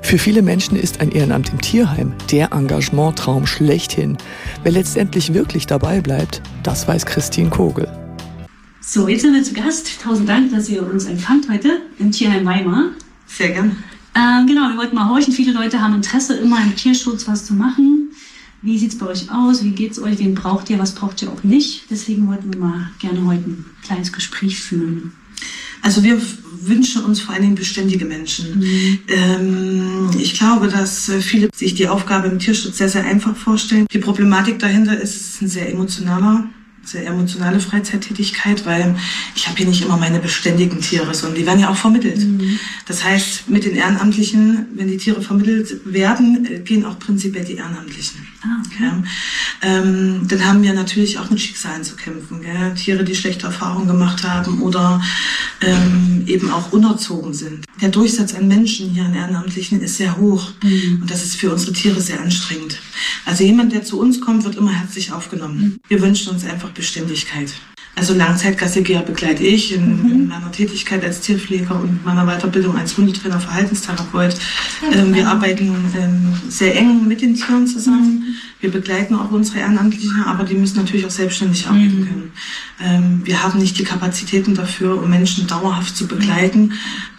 Für viele Menschen ist ein Ehrenamt im Tierheim der Engagementtraum schlechthin. Wer letztendlich wirklich dabei bleibt, das weiß Christine Kogel. So, jetzt sind wir zu Gast. 1000 Dank, dass ihr uns empfangt heute im Tierheim Weimar. Sehr gern. Genau, wir wollten mal horchen. Viele Leute haben Interesse, immer im Tierschutz was zu machen. Wie sieht es bei euch aus? Wie geht es euch? Wen braucht ihr? Was braucht ihr auch nicht? Deswegen wollten wir mal gerne heute ein kleines Gespräch führen. Also wir wünschen uns vor allen Dingen beständige Menschen. Ich glaube, dass viele sich die Aufgabe im Tierschutz sehr, sehr einfach vorstellen. Die Problematik dahinter ist, es ist ein sehr emotionale Freizeittätigkeit, weil ich habe hier nicht immer meine beständigen Tiere, sondern die werden ja auch vermittelt. Das heißt, mit den Ehrenamtlichen, wenn die Tiere vermittelt werden, gehen auch prinzipiell die Ehrenamtlichen. Okay. Dann haben wir natürlich auch mit Schicksalen zu kämpfen. Gell? Tiere, die schlechte Erfahrungen gemacht haben oder eben auch unerzogen sind. Der Durchsatz an Menschen hier an Ehrenamtlichen ist sehr hoch und das ist für unsere Tiere sehr anstrengend. Also jemand, der zu uns kommt, wird immer herzlich aufgenommen. Wir wünschen uns einfach Beständigkeit. Also Langzeitgassigeher begleite ich in meiner Tätigkeit als Tierpfleger und meiner Weiterbildung als Hundetrainer, Verhaltenstherapeut. Wir arbeiten sehr eng mit den Tieren zusammen. Wir begleiten auch unsere Ehrenamtlichen, aber die müssen natürlich auch selbstständig arbeiten können. Wir haben nicht die Kapazitäten dafür, um Menschen dauerhaft zu begleiten.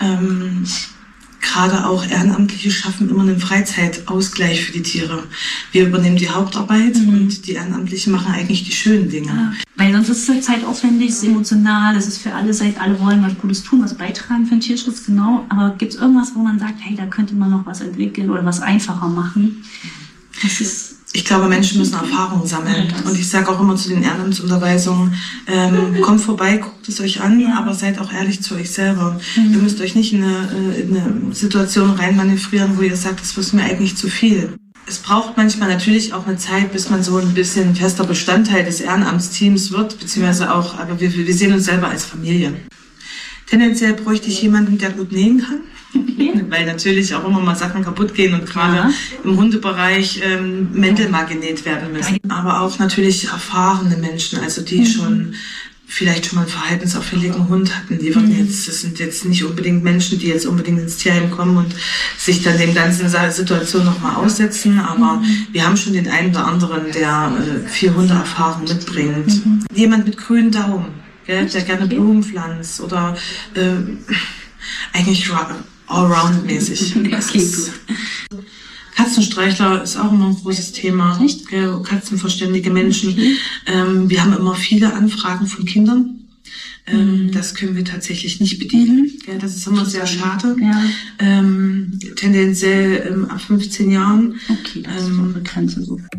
Gerade auch Ehrenamtliche schaffen immer einen Freizeitausgleich für die Tiere. Wir übernehmen die Hauptarbeit und die Ehrenamtlichen machen eigentlich die schönen Dinge. Ja. Weil sonst ist es zeitaufwendig, es ist emotional, es ist für alle Seiten, alle wollen was Gutes tun, was beitragen für den Tierschutz, genau. Aber gibt es irgendwas, wo man sagt, hey, da könnte man noch was entwickeln oder was einfacher machen? Ich glaube, Menschen müssen Erfahrungen sammeln. Und ich sage auch immer zu den Ehrenamtsunterweisungen, kommt vorbei, guckt es euch an, aber seid auch ehrlich zu euch selber. Ihr müsst euch nicht in eine Situation reinmanövrieren, wo ihr sagt, das ist mir eigentlich zu viel. Es braucht manchmal natürlich auch eine Zeit, bis man so ein bisschen fester Bestandteil des Ehrenamtsteams wird, beziehungsweise auch, aber wir sehen uns selber als Familie. Tendenziell bräuchte ich jemanden, der gut nähen kann. Weil natürlich auch immer mal Sachen kaputt gehen und gerade im Hundebereich Mäntel mal genäht werden müssen. Aber auch natürlich erfahrene Menschen, also die vielleicht schon mal einen verhaltensauffälligen Hund hatten. Die werden das sind jetzt nicht unbedingt Menschen, die jetzt unbedingt ins Tierheim kommen und sich dann dem ganzen Situation nochmal aussetzen. Aber wir haben schon den einen oder anderen, der viel Hundeerfahrung mitbringt. Jemand mit grünen Daumen, der gerne Blumen pflanzt oder eigentlich allround-mäßig. Katzenstreichler ist auch immer ein großes Thema. Katzenverständige Menschen. Wir haben immer viele Anfragen von Kindern. Das können wir tatsächlich nicht bedienen. Das ist immer sehr schade. Tendenziell ab 15 Jahren. Okay, das ist unsere Grenze so.